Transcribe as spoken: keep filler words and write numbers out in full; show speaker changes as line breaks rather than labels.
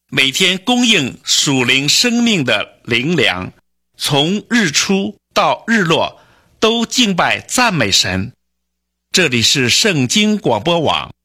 每天供应属灵生命的灵粮，从日出到日落都敬拜赞美神。这里是圣经广播网